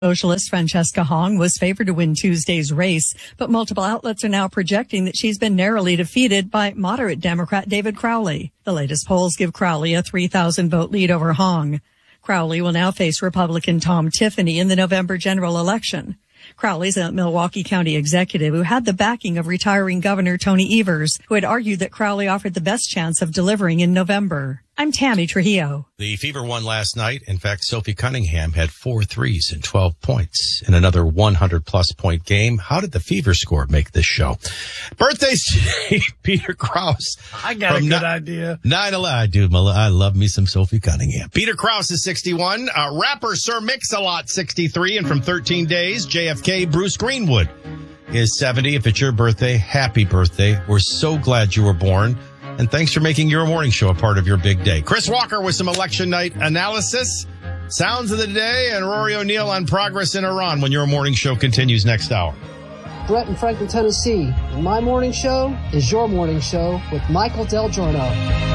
Socialist Francesca Hong was favored to win Tuesday's race, but multiple outlets are now projecting that she's been narrowly defeated by moderate Democrat David Crowley. The latest polls give Crowley a 3,000 vote lead over Hong. Crowley will now face Republican Tom Tiffany in the November general election. Crowley's a Milwaukee County executive who had the backing of retiring Governor Tony Evers, who had argued that Crowley offered the best chance of delivering in November. I'm Tammy Trujillo. The Fever won last night. In fact, Sophie Cunningham had 4 threes and 12 points in another 100-plus point game. How did the Fever score make this show? Birthdays today, Peter Krause. I got a good idea. 9/11. I love me some Sophie Cunningham. Peter Krause is 61. Rapper Sir Mix-a-Lot, 63. And from 13 days, JFK, Bruce Greenwood is 70. If it's your birthday, happy birthday. We're so glad you were born. And thanks for making your morning show a part of your big day. Chris Walker with some election night analysis, sounds of the day, and Rory O'Neill on progress in Iran when your morning show continues next hour. Brett in Franklin, Tennessee. And my morning show is your morning show with Michael Del Giorno.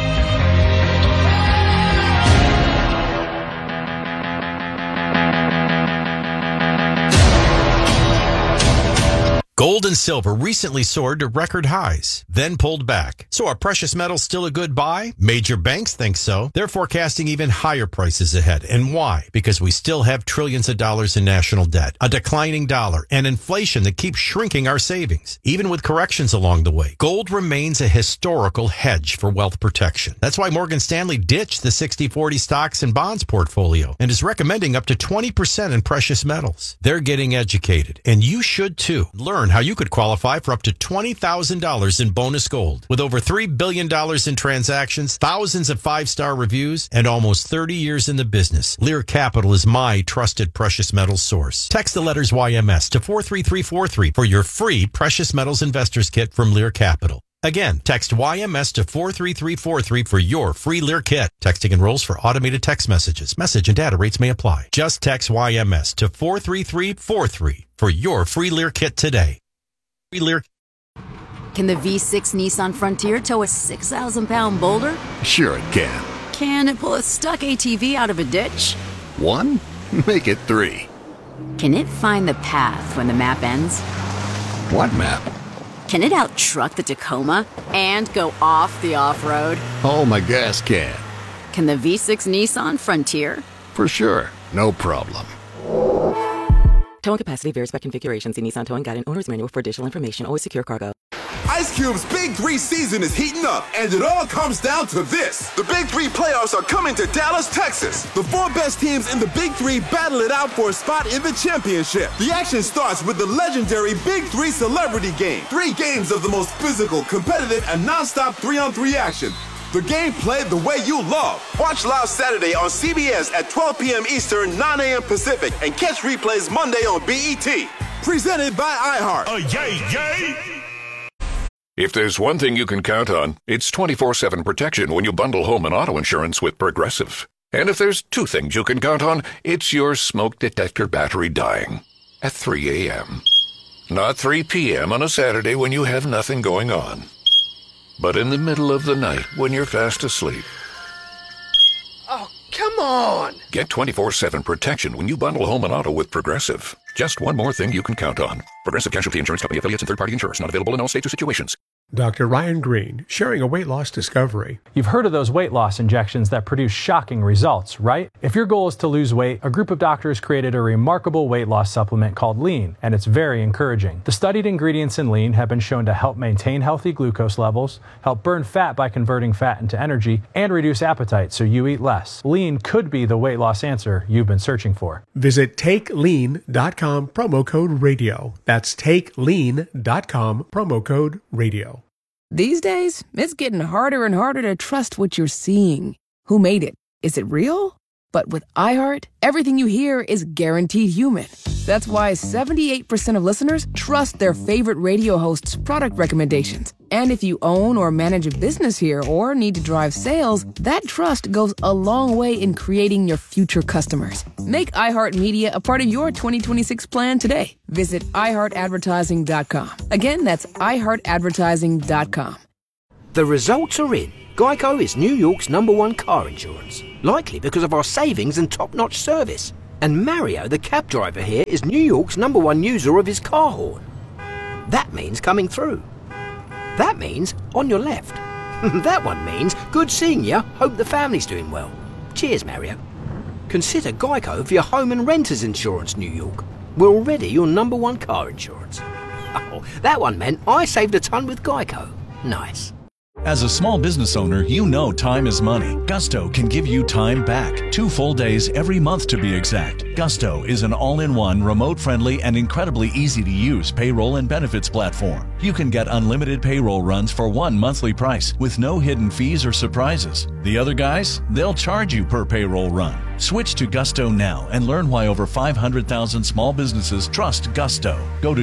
Gold and silver recently soared to record highs, then pulled back. So are precious metals still a good buy? Major banks think so. They're forecasting even higher prices ahead. And why? Because we still have trillions of dollars in national debt, a declining dollar, and inflation that keeps shrinking our savings. Even with corrections along the way, gold remains a historical hedge for wealth protection. That's why Morgan Stanley ditched the 60-40 stocks and bonds portfolio and is recommending up to 20% in precious metals. They're getting educated, and you should too. Learn how you could qualify for up to $20,000 in bonus gold. With over $3 billion in transactions, thousands of 5-star reviews, and almost 30 years in the business, Lear Capital is my trusted precious metals source. Text the letters YMS to 43343 for your free precious metals investors kit from Lear Capital. Again, text YMS to 43343 for your free Lear kit. Texting enrolls for automated text messages. Message and data rates may apply. Just text YMS to 43343 for your free Lear kit today. Free Lear. Can the V6 Nissan Frontier tow a 6,000-pound boulder? Sure it can. Can it pull a stuck ATV out of a ditch? 1? Make it 3. Can it find the path when the map ends? What map? Can it out-truck the Tacoma and go off the off-road? Oh, my gas can. Can the V6 Nissan Frontier? For sure. No problem. Towing capacity varies by configuration. See Nissan Towing Guide and Owner's Manual for additional information. Always secure cargo. Ice Cube's Big 3 season is heating up, and it all comes down to this. The Big 3 playoffs are coming to Dallas, Texas. The 4 best teams in the Big 3 battle it out for a spot in the championship. The action starts with the legendary Big 3 Celebrity Game. 3 games of the most physical, competitive, and non-stop 3-on-3 action. The game played the way you love. Watch live Saturday on CBS at 12 p.m. Eastern, 9 a.m. Pacific, and catch replays Monday on BET. Presented by iHeart. Yay! If there's one thing you can count on, it's 24/7 protection when you bundle home and auto insurance with Progressive. And if there's 2 things you can count on, it's your smoke detector battery dying at 3 a.m. Not 3 p.m. on a Saturday when you have nothing going on, but in the middle of the night when you're fast asleep. Oh, come on! Get 24/7 protection when you bundle home and auto with Progressive. Just one more thing you can count on. Progressive Casualty Insurance Company affiliates and third-party insurers. Not available in all states or situations. Dr. Ryan Green, sharing a weight loss discovery. You've heard of those weight loss injections that produce shocking results, right? If your goal is to lose weight, a group of doctors created a remarkable weight loss supplement called Lean, and it's very encouraging. The studied ingredients in Lean have been shown to help maintain healthy glucose levels, help burn fat by converting fat into energy, and reduce appetite so you eat less. Lean could be the weight loss answer you've been searching for. Visit TakeLean.com, promo code radio. That's TakeLean.com, promo code radio. These days, it's getting harder and harder to trust what you're seeing. Who made it? Is it real? But with iHeart, everything you hear is guaranteed human. That's why 78% of listeners trust their favorite radio hosts' product recommendations. And if you own or manage a business here or need to drive sales, that trust goes a long way in creating your future customers. Make iHeartMedia a part of your 2026 plan today. Visit iHeartAdvertising.com. Again, that's iHeartAdvertising.com. The results are in. Geico is New York's #1 car insurance. Likely because of our savings and top-notch service. And Mario, the cab driver here, is New York's #1 user of his car horn. That means coming through. That means on your left. That one means good seeing you. Hope the family's doing well. Cheers, Mario. Consider Geico for your home and renter's insurance, New York. We're already your #1 car insurance. Oh, that one meant I saved a ton with Geico. Nice. As a small business owner, you know time is money. Gusto can give you time back. 2 full days every month to be exact. Gusto is an all-in-one, remote-friendly, and incredibly easy-to-use payroll and benefits platform. You can get unlimited payroll runs for one monthly price with no hidden fees or surprises. The other guys, they'll charge you per payroll run. Switch to Gusto now and learn why over 500,000 small businesses trust Gusto. Go to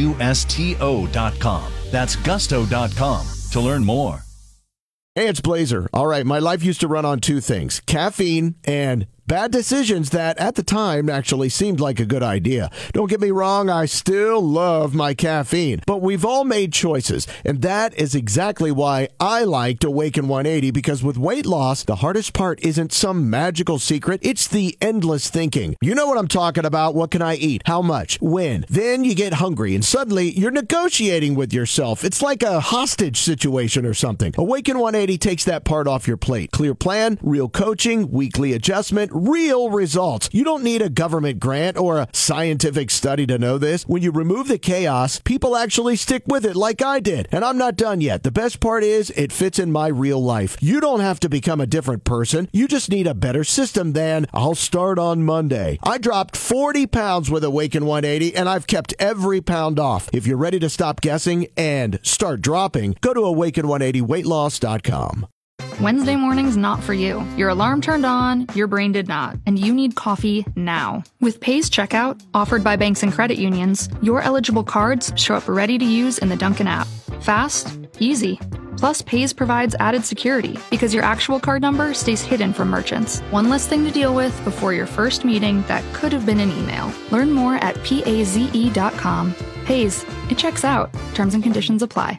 GUSTO.com. That's Gusto.com to learn more. Hey, it's Blazer. All right, my life used to run on 2 things, caffeine and bad decisions that at the time actually seemed like a good idea. Don't get me wrong, I still love my caffeine, but we've all made choices, and that is exactly why I liked Awaken 180, because with weight loss, the hardest part isn't some magical secret, it's the endless thinking. You know what I'm talking about. What can I eat? How much? When? Then you get hungry, and suddenly you're negotiating with yourself. It's like a hostage situation or something. Awaken 180 takes that part off your plate. Clear plan, real coaching, weekly adjustment, real results. You don't need a government grant or a scientific study to know this. When you remove the chaos, people actually stick with it like I did. And I'm not done yet. The best part is it fits in my real life. You don't have to become a different person. You just need a better system than I'll start on Monday. I dropped 40 pounds with Awaken 180 and I've kept every pound off. If you're ready to stop guessing and start dropping, go to awaken180weightloss.com. Wednesday morning's not for you. Your alarm turned on, your brain did not, and you need coffee now. With Paze Checkout, offered by banks and credit unions, your eligible cards show up ready to use in the Dunkin' app. Fast, easy. Plus, Paze provides added security because your actual card number stays hidden from merchants. One less thing to deal with before your first meeting that could have been an email. Learn more at paze.com. Paze, it checks out. Terms and conditions apply.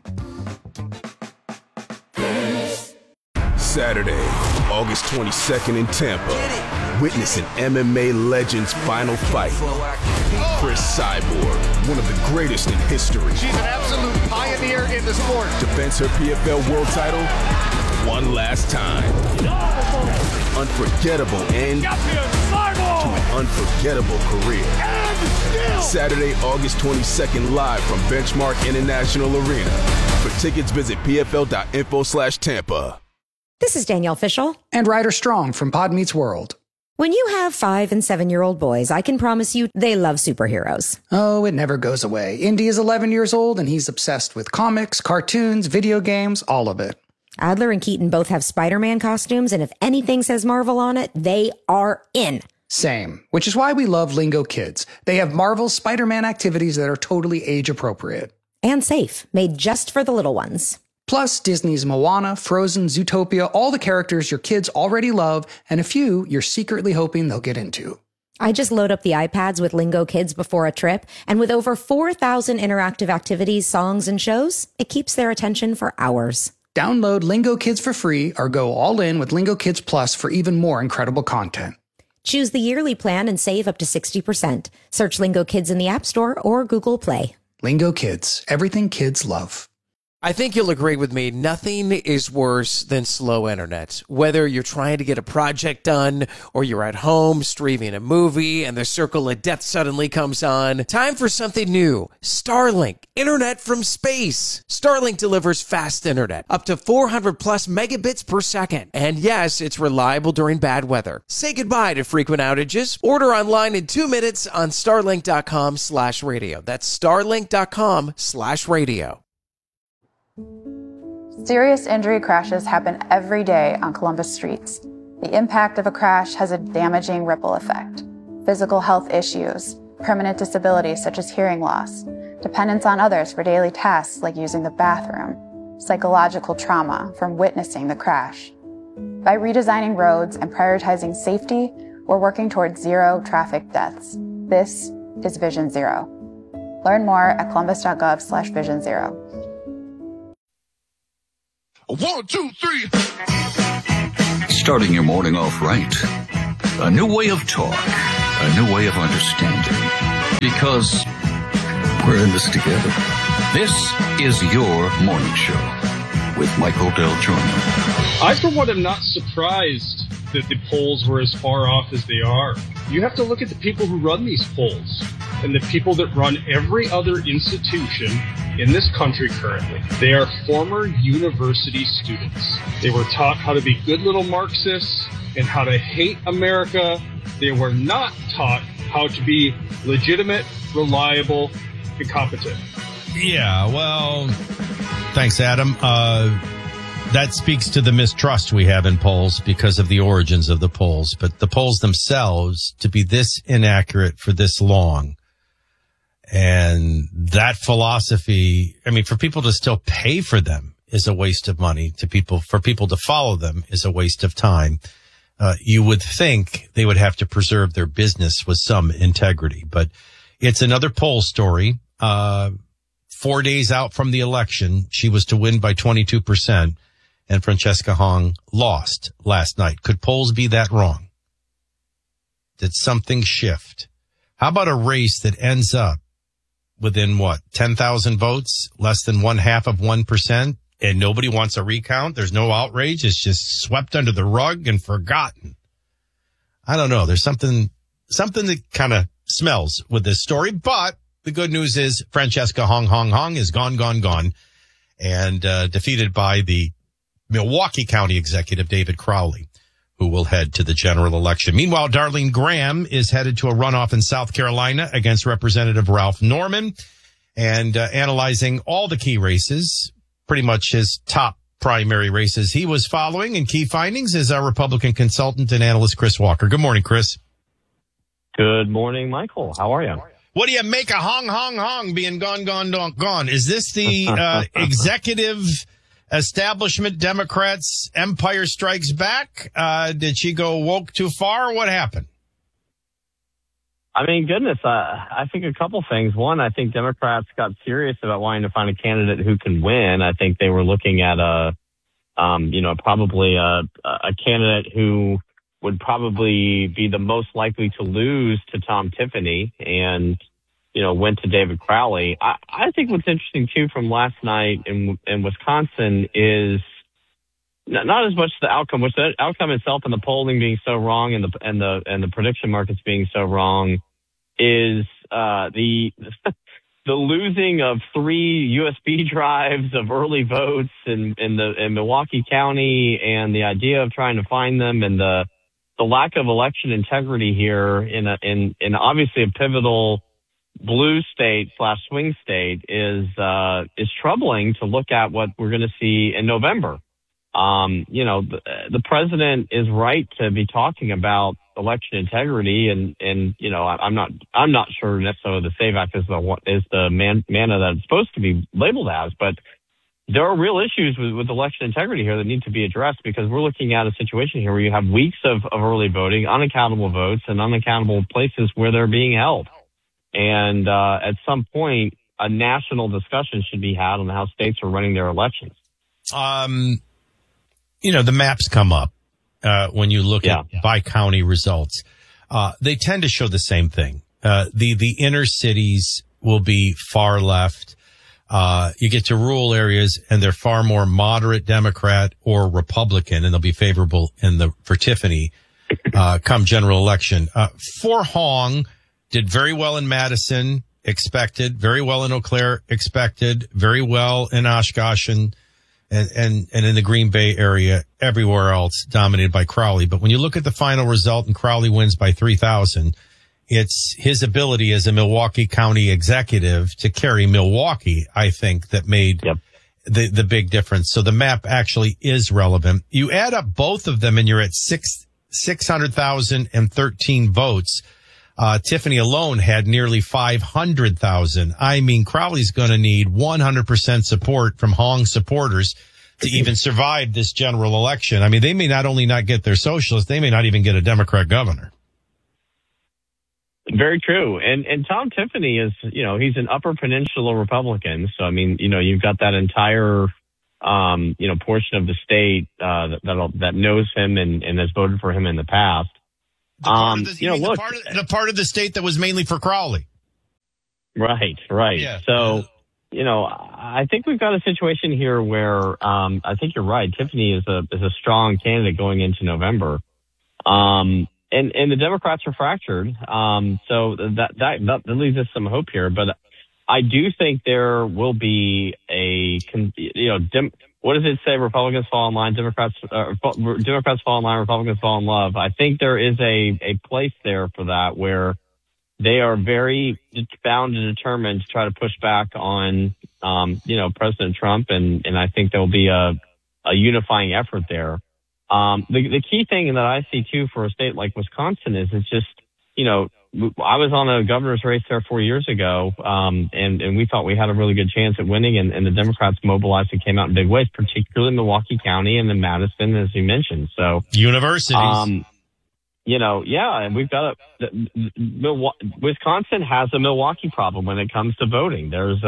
Saturday, August 22nd in Tampa. Witness an MMA legend's final fight. Chris Cyborg, one of the greatest in history. She's an absolute pioneer in the sport. Defends her PFL world title one last time. Unforgettable end to an unforgettable career. Saturday, August 22nd, live from Benchmark International Arena. For tickets, visit pfl.info/Tampa. This is Danielle Fishel. And Ryder Strong from Pod Meets World. When you have 5- and 7-year-old boys, I can promise you they love superheroes. Oh, it never goes away. Indy is 11 years old, and he's obsessed with comics, cartoons, video games, all of it. Adler and Keaton both have Spider-Man costumes, and if anything says Marvel on it, they are in. Same, which is why we love Lingo Kids. They have Marvel's Spider-Man activities that are totally age-appropriate. And safe, made just for the little ones. Plus, Disney's Moana, Frozen, Zootopia, all the characters your kids already love, and a few you're secretly hoping they'll get into. I just load up the iPads with Lingo Kids before a trip, and with over 4,000 interactive activities, songs, and shows, it keeps their attention for hours. Download Lingo Kids for free or go all in with Lingo Kids Plus for even more incredible content. Choose the yearly plan and save up to 60%. Search Lingo Kids in the App Store or Google Play. Lingo Kids, everything kids love. I think you'll agree with me, nothing is worse than slow internet. Whether you're trying to get a project done or you're at home streaming a movie and the circle of death suddenly comes on, time for something new. Starlink, internet from space. Starlink delivers fast internet, up to 400 plus megabits per second. And yes, it's reliable during bad weather. Say goodbye to frequent outages. Order online in 2 minutes on starlink.com/radio. That's starlink.com/radio. Serious injury crashes happen every day on Columbus streets. The impact of a crash has a damaging ripple effect. Physical health issues, permanent disabilities such as hearing loss, dependence on others for daily tasks like using the bathroom, psychological trauma from witnessing the crash. By redesigning roads and prioritizing safety, we're working towards zero traffic deaths. This is Vision Zero. Learn more at columbus.gov/Vision Zero. 1, 2, 3. Starting your morning off right. A new way of talk. a new way of understanding. Because we're in this together. This is your morning show with Michael Del Giorno. I, for one, am not surprised that the polls were as far off as they are. You have to look at the people who run these polls and the people that run every other institution in this country currently. They are former university students. They were taught how to be good little Marxists and how to hate America. They were not taught how to be legitimate, reliable, and competent. Yeah, well, thanks, Adam. That speaks to the mistrust we have in polls because of the origins of the polls. But the polls themselves, to be this inaccurate for this long, and that philosophy, I mean, for people to still pay for them is a waste of money. For people to follow them is a waste of time. You would think they would have to preserve their business with some integrity, but it's another poll story. 4 days out from the election, she was to win by 22%, and Francesca Hong lost last night. Could polls be that wrong? Did something shift? How about a race that ends up within 10,000 votes, less than 0.5%, and nobody wants a recount? There's no outrage. It's just swept under the rug and forgotten. I don't know. There's something that kind of smells with this story, but the good news is Francesca Hong is gone, and defeated by the Milwaukee County Executive David Crowley, who will head to the general election. Meanwhile, Darlene Graham is headed to a runoff in South Carolina against Representative Ralph Norman, and analyzing all the key races, pretty much his top primary races he was following, and key findings is our Republican consultant and analyst Chris Walker. Good morning, Chris. Good morning, Michael. How are you? What do you make a hong being gone? Is this the executive establishment Democrats Empire Strikes Back? Did she go woke too far? What happened? I mean, goodness, I think a couple things. One, I think Democrats got serious about wanting to find a candidate who can win. I think they were looking at probably a candidate who would probably be the most likely to lose to Tom Tiffany and, went to David Crowley. I think what's interesting too from last night in Wisconsin is not as much the outcome, which the outcome itself and the polling being so wrong and the prediction markets being so wrong is, the losing of 3 USB drives of early votes in Milwaukee County, and the idea of trying to find them, and the lack of election integrity here in obviously a pivotal blue state / swing state is troubling to look at what we're going to see in November. The president is right to be talking about election integrity, and I'm not sure necessarily the SAVE Act is the manna that it's supposed to be labeled as, but there are real issues with election integrity here that need to be addressed, because we're looking at a situation here where you have weeks of early voting, unaccountable votes, and unaccountable places where they're being held. And at some point, a national discussion should be had on how states are running their elections. The maps come up when you look at by county results. They tend to show the same thing. The inner cities will be far left. You get to rural areas and they're far more moderate Democrat or Republican, and they'll be favorable for Tiffany come general election. For Hong, did very well in Madison, expected, very well in Eau Claire, expected, very well in Oshkosh and in the Green Bay area, everywhere else dominated by Crowley. But when you look at the final result and Crowley wins by 3,000, it's his ability as a Milwaukee County executive to carry Milwaukee, I think, that made the big difference. So the map actually is relevant. You add up both of them and you're at 600,013 votes. Tiffany alone had nearly 500,000. I mean, Crowley's going to need 100% support from Hong supporters to even survive this general election. I mean, they may not only not get their socialists, they may not even get a Democrat governor. Very true. And Tom Tiffany is, he's an Upper Peninsula Republican. So, I mean, you've got that entire, portion of the state that knows him and has voted for him in the past. The part of the state that was mainly for Crowley. Right. Yeah. So, I think we've got a situation here where I think you're right. Tiffany is a strong candidate going into November. And the Democrats are fractured. So that leaves us some hope here. But I do think there will be what does it say? Republicans fall in line, Democrats fall in line, Republicans fall in love. I think there is a place there for that where they are very bound and determined to try to push back on, President Trump. And I think there'll be a unifying effort there. The key thing that I see too for a state like Wisconsin is it's just, I was on a governor's race there 4 years ago, and we thought we had a really good chance at winning, and the Democrats mobilized and came out in big ways, particularly in Milwaukee County and in Madison, as you mentioned. So universities, and we've got Wisconsin has a Milwaukee problem when it comes to voting.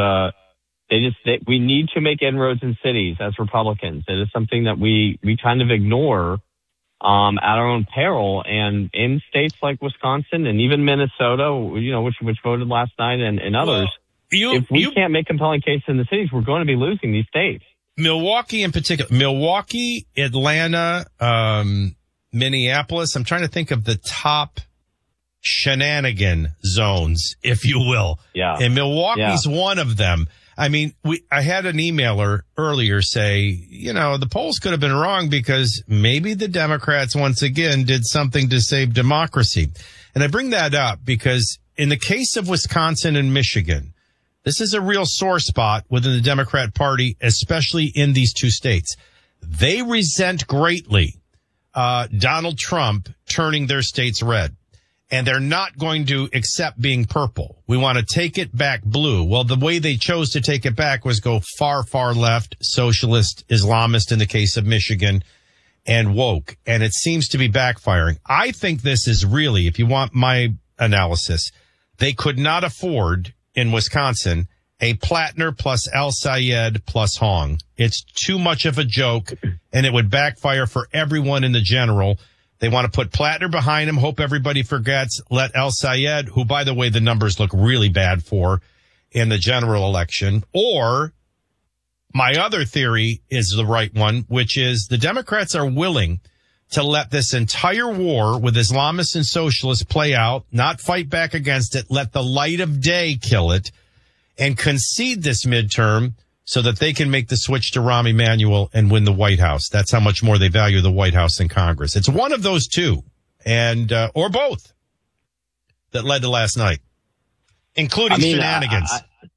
We need to make inroads in cities as Republicans. It is something that we kind of ignore at our own peril. And in states like Wisconsin and even Minnesota, which voted last night and others, if we can't make compelling cases in the cities, we're going to be losing these states. Milwaukee in particular, Milwaukee, Atlanta, Minneapolis. I'm trying to think of the top shenanigan zones, if you will. Yeah. And Milwaukee's one of them. I mean, I had an emailer earlier say, the polls could have been wrong because maybe the Democrats once again did something to save democracy. And I bring that up because in the case of Wisconsin and Michigan, this is a real sore spot within the Democrat Party, especially in these two states. They resent greatly Donald Trump turning their states red. And they're not going to accept being purple. We want to take it back blue. Well, the way they chose to take it back was go far, far left, socialist, Islamist in the case of Michigan, and woke. And it seems to be backfiring. I think this is really, if you want my analysis, they could not afford in Wisconsin a Plattner plus El Sayed plus Hong. It's too much of a joke, and it would backfire for everyone in the general. They want to put Plattner behind him, hope everybody forgets, let El Sayed, who, by the way, the numbers look really bad for in the general election. Or my other theory is the right one, which is the Democrats are willing to let this entire war with Islamists and socialists play out, not fight back against it, let the light of day kill it, and concede this midterm so that they can make the switch to Rahm Emanuel and win the White House. That's how much more they value the White House than Congress. It's one of those two, and or both, that led to last night, including shenanigans.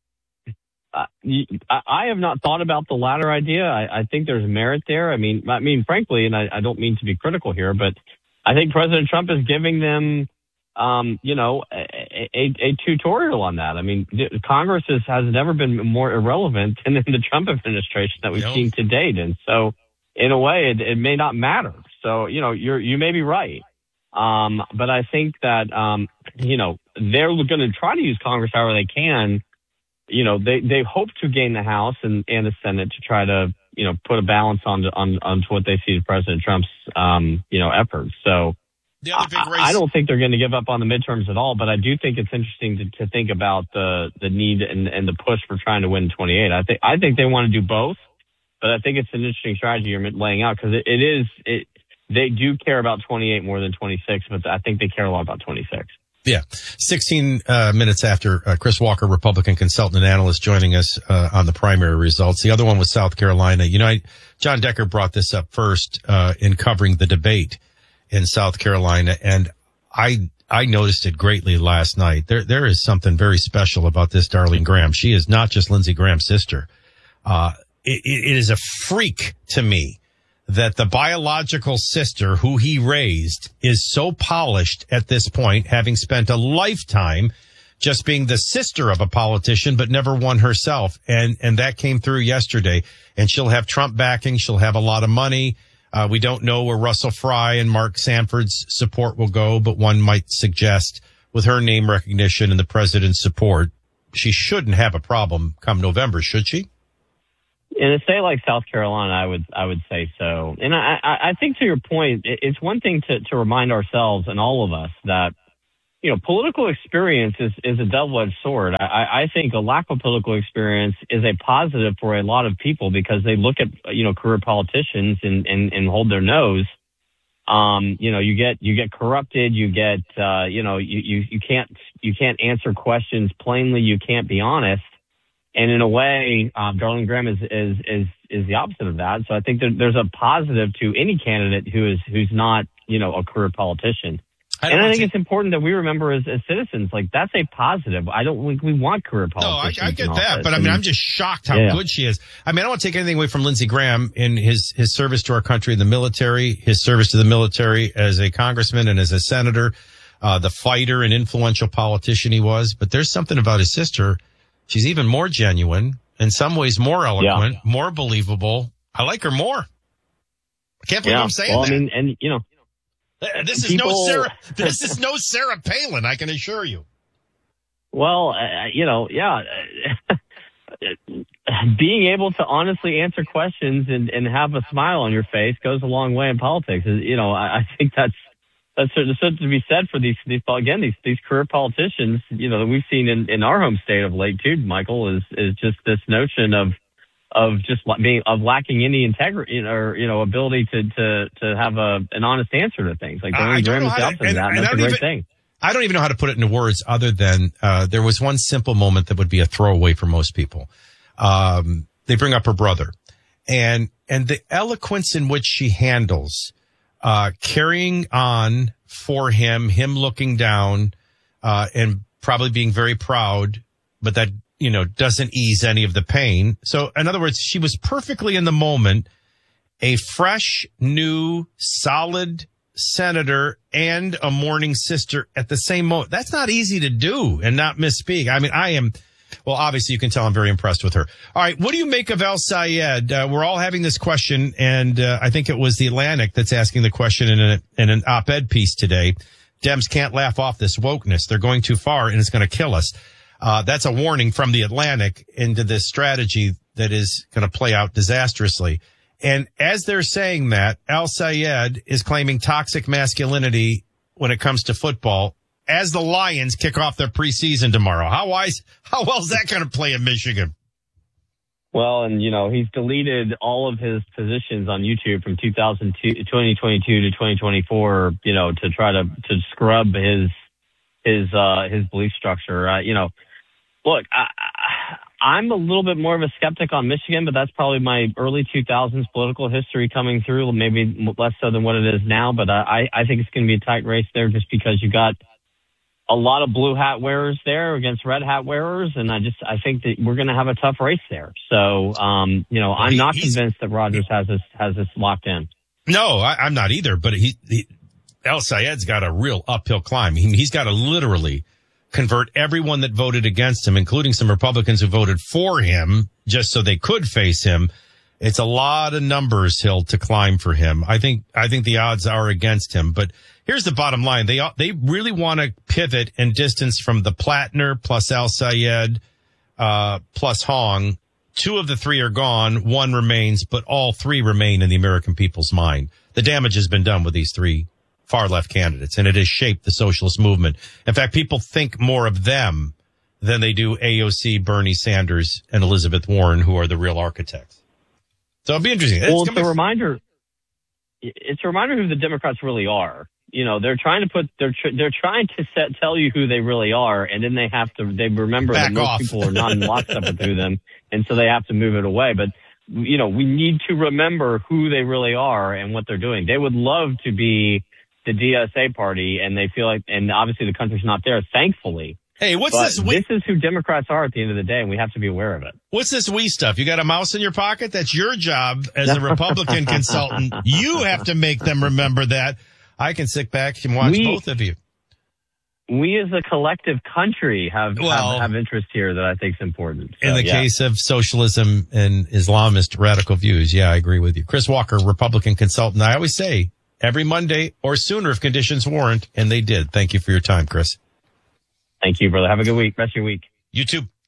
I have not thought about the latter idea. I think there's merit there. I mean, frankly, and I don't mean to be critical here, but I think President Trump is giving them a tutorial on that. I mean, Congress has never been more irrelevant than in the Trump administration that we've seen to date. And so in a way, it may not matter. So, you may be right. But I think that, they're going to try to use Congress however they can. They hope to gain the House and the Senate to try to, put a balance onto what they see as President Trump's, efforts. So, I don't think they're going to give up on the midterms at all, but I do think it's interesting to think about the need and the push for trying to win 28. I think they want to do both, but I think it's an interesting strategy you're laying out because they do care about 28 more than 26, but I think they care a lot about 26. Yeah. 16 minutes after Chris Walker, Republican consultant and analyst, joining us on the primary results. The other one was South Carolina. John Decker brought this up first in covering the debate in South Carolina, and I noticed it greatly last night. There is something very special about this Darlene Graham. She is not just Lindsey Graham's sister. It is a freak to me that the biological sister who he raised is so polished at this point, having spent a lifetime just being the sister of a politician, but never won herself. And that came through yesterday. And she'll have Trump backing. She'll have a lot of money. We don't know where Russell Fry and Mark Sanford's support will go, but one might suggest with her name recognition and the president's support, she shouldn't have a problem come November, should she? In a state like South Carolina, I would say so. And I think to your point, it's one thing to remind ourselves and all of us that, political experience is a double-edged sword. I think a lack of political experience is a positive for a lot of people because they look at, career politicians and hold their nose. You get corrupted, you get, you can't answer questions plainly, you can't be honest. And in a way, Darlene Graham is the opposite of that. So I think there's a positive to any candidate who's not, a career politician. I think it's important that we remember as citizens, like that's a positive. I don't think we want career politicians. No, I get that, but I'm just shocked how good she is. I don't want to take anything away from Lindsey Graham in his service to our country in the military, his service to the military as a congressman and as a senator, the fighter and influential politician he was. But there's something about his sister. She's even more genuine, in some ways more eloquent, more believable. I like her more. I can't believe I'm saying that. This is no Sarah Palin, I can assure you. Well, being able to honestly answer questions and have a smile on your face goes a long way in politics. I think that's something to be said for these career politicians, that we've seen in our home state of late too, Michael, is just this notion of lacking any integrity or ability to have an honest answer to things. Like Darlene Graham is the opposite of that, and that's a great thing. I don't even know how to put it into words other than there was one simple moment that would be a throwaway for most people. They bring up her brother, and the eloquence in which she handles carrying on for him looking down, and probably being very proud, but that, doesn't ease any of the pain. So in other words, she was perfectly in the moment, a fresh, new, solid senator and a mourning sister at the same moment. That's not easy to do and not misspeak. Obviously you can tell I'm very impressed with her. All right. What do you make of El Sayed? We're all having this question, and I think it was The Atlantic that's asking the question in an op-ed piece today. Dems can't laugh off this wokeness. They're going too far and it's going to kill us. That's a warning from The Atlantic into this strategy that is going to play out disastrously. And as they're saying that, El Sayed is claiming toxic masculinity when it comes to football as the Lions kick off their preseason tomorrow. How well is that going to play in Michigan? Well, and he's deleted all of his positions on YouTube from 2022 to 2024, to try to scrub his belief structure. Look, I'm a little bit more of a skeptic on Michigan, but that's probably my early 2000s political history coming through, maybe less so than what it is now. But I think it's going to be a tight race there just because you got a lot of blue hat wearers there against red hat wearers. And I think that we're going to have a tough race there. So, I'm not convinced that Rogers has this locked in. No, I'm not either. But El Sayed's got a real uphill climb. He's got to literally convert everyone that voted against him, including some Republicans who voted for him, just so they could face him. It's a lot of numbers hill to climb for him. I think the odds are against him. But here's the bottom line: they really want to pivot and distance from the Plattner plus El Sayed plus Hong. Two of the three are gone. One remains, but all three remain in the American people's mind. The damage has been done with these three far-left candidates, and it has shaped the socialist movement. In fact, people think more of them than they do AOC, Bernie Sanders, and Elizabeth Warren, who are the real architects. So it'll be interesting. It's a reminder who the Democrats really are. They're trying to tell you who they really are, and then they remember that most people are not in lockstep with them, and so they have to move it away. But we need to remember who they really are and what they're doing. They would love to be the DSA party, and they feel like, and obviously the country's not there, thankfully. Hey, this is who Democrats are at the end of the day, and we have to be aware of it. What's this we stuff? You got a mouse in your pocket? That's your job as a Republican consultant. You have to make them remember that. I can sit back and watch both of you. We as a collective country have interest here that I think is important. So, in the case of socialism and Islamist radical views, I agree with you. Chris Walker, Republican consultant. I always say every Monday or sooner if conditions warrant, and they did. Thank you for your time, Chris. Thank you, brother. Have a good week. Rest of your week. You too.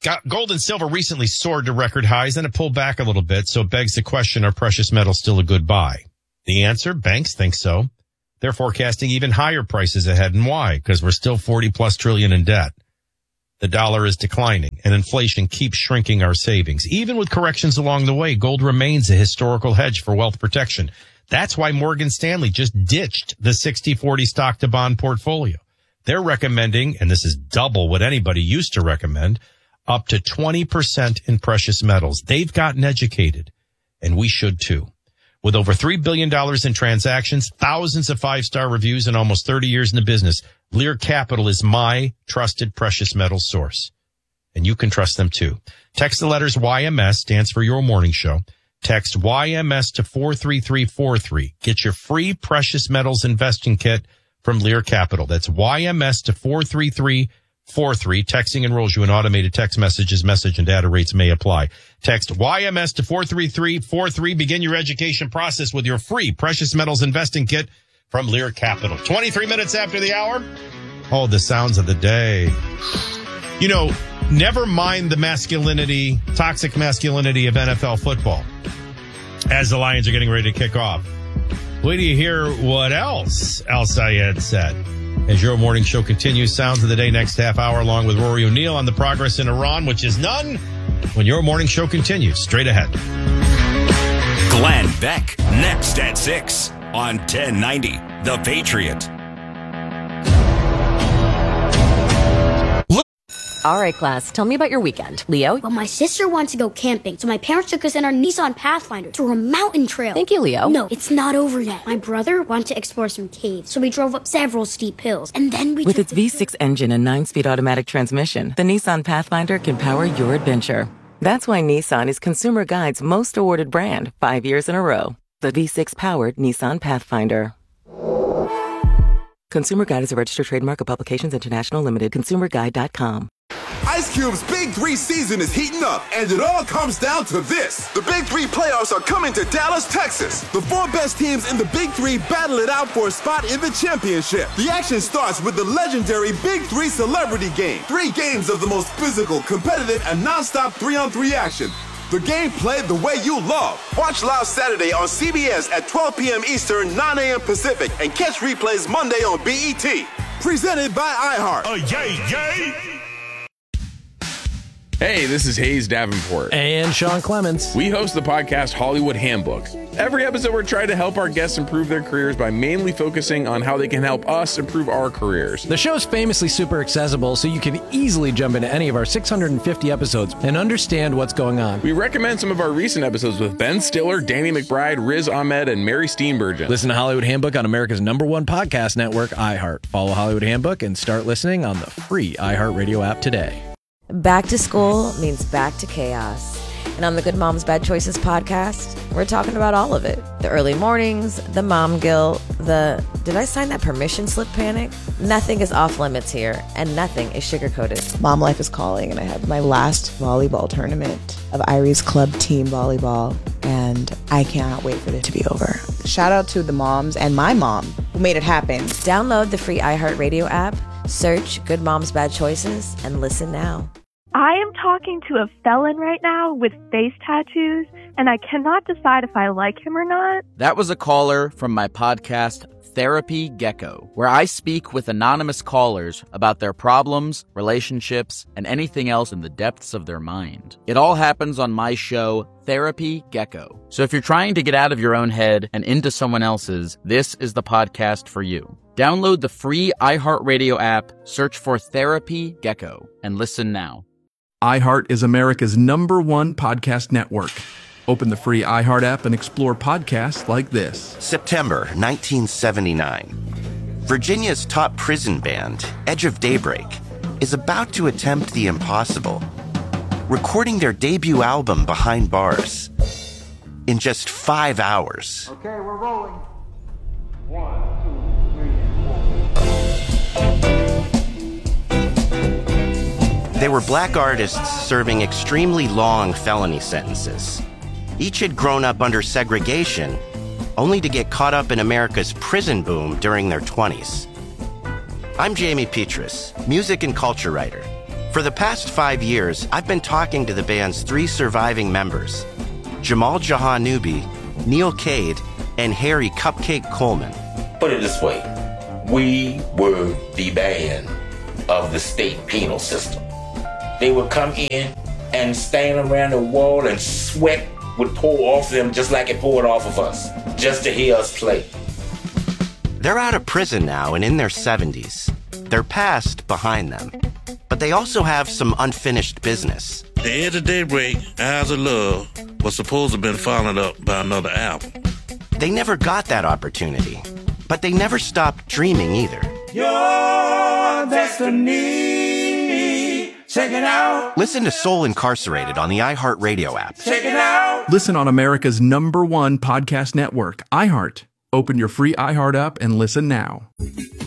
Gold and silver recently soared to record highs, then it pulled back a little bit, so it begs the question, are precious metals still a good buy? The answer, banks think so. They're forecasting even higher prices ahead, and why? Because we're still 40+ trillion in debt. The dollar is declining, and inflation keeps shrinking our savings. Even with corrections along the way, gold remains a historical hedge for wealth protection. That's why Morgan Stanley just ditched the 60-40 stock-to-bond portfolio. They're recommending, and this is double what anybody used to recommend, up to 20% in precious metals. They've gotten educated, and we should too. With over $3 billion in transactions, thousands of 5-star reviews, and almost 30 years in the business, Lear Capital is my trusted precious metals source. And you can trust them too. Text the letters YMS, stands for Your Morning Show. Text YMS to 43343. Get your free precious metals investing kit from Lear Capital. That's YMS to 43343. Texting enrolls you in automated text messages. Message and data rates may apply. Text YMS to 43343. Begin your education process with your free precious metals investing kit from Lear Capital. 23 minutes after the hour. Oh, the sounds of the day. You know, never mind the masculinity, toxic masculinity of NFL football as the Lions are getting ready to kick off. Wait till you hear what else Al Sayed said. As Your Morning Show continues, sounds of the day next half hour, along with Rory O'Neill on the progress in Iran, which is none, when Your Morning Show continues. Straight ahead. Glenn Beck, next at 6 on 1090 The Patriot. All right, class, tell me about your weekend. Leo? Well, my sister wants to go camping, so my parents took us in our Nissan Pathfinder to a mountain trail. Thank you, Leo. No, it's not over yet. My brother wanted to explore some caves, so we drove up several steep hills, and then we With its V6 engine and 9-speed automatic transmission, the Nissan Pathfinder can power your adventure. That's why Nissan is Consumer Guide's most awarded brand 5 years in a row. The V6-powered Nissan Pathfinder. Consumer Guide is a registered trademark of Publications International Limited. ConsumerGuide.com. Ice Cube's Big 3 season is heating up, and it all comes down to this. The Big 3 playoffs are coming to Dallas, Texas. The 4 best teams in the Big 3 battle it out for a spot in the championship. The action starts with the legendary Big 3 Celebrity Game. 3 games of the most physical, competitive, and non-stop 3-on-3 action. The game played the way you love. Watch live Saturday on CBS at 12 p.m. Eastern, 9 a.m. Pacific, and catch replays Monday on BET. Presented by iHeart. Oh, yay! Hey, this is Hayes Davenport. And Sean Clements. We host the podcast Hollywood Handbook. Every episode, we're trying to help our guests improve their careers by mainly focusing on how they can help us improve our careers. The show's famously super accessible, so you can easily jump into any of our 650 episodes and understand what's going on. We recommend some of our recent episodes with Ben Stiller, Danny McBride, Riz Ahmed, and Mary Steenburgen. Listen to Hollywood Handbook on America's #1 podcast network, iHeart. Follow Hollywood Handbook and start listening on the free iHeartRadio app today. Back to school means back to chaos. And on the Good Moms Bad Choices podcast, we're talking about all of it. The early mornings, the mom guilt, the did I sign that permission slip panic? Nothing is off limits here, and nothing is sugar-coated. Mom life is calling, and I have my last volleyball tournament of Irie's Club Team Volleyball, and I cannot wait for it to be over. Shout out to the moms and my mom who made it happen. Download the free iHeartRadio app, search Good Moms Bad Choices, and listen now. I am talking to a felon right now with face tattoos, and I cannot decide if I like him or not. That was a caller from my podcast, Therapy Gecko, where I speak with anonymous callers about their problems, relationships, and anything else in the depths of their mind. It all happens on my show, Therapy Gecko. So if you're trying to get out of your own head and into someone else's, this is the podcast for you. Download the free iHeartRadio app, search for Therapy Gecko, and listen now. iHeart is America's #1 podcast network. Open the free iHeart app and explore podcasts like this. September 1979. Virginia's top prison band, Edge of Daybreak, is about to attempt the impossible, recording their debut album Behind Bars in just 5 hours. Okay, we're rolling. 1, 2, 3, 4. They were black artists serving extremely long felony sentences. Each had grown up under segregation, only to get caught up in America's prison boom during their 20s. I'm Jamie Petrus, music and culture writer, For the past 5 years, I've been talking to the band's 3 surviving members, Jamal Jahanubi, Neil Cade, and Harry Cupcake Coleman. Put it this way, we were the band of the state penal system. They would come in and stand around the wall and sweat would pour off them just like it poured off of us, just to hear us play. They're out of prison now and in their 70s. Their past behind them. But they also have some unfinished business. The Edge of Daybreak, Eyes of Love, was supposed to have been followed up by another album. They never got that opportunity, but they never stopped dreaming either. Your destiny. Check it out. Listen to Soul Incarcerated on the iHeartRadio app. Check it out. Listen on America's #1 podcast network, iHeart. Open your free iHeart app and listen now.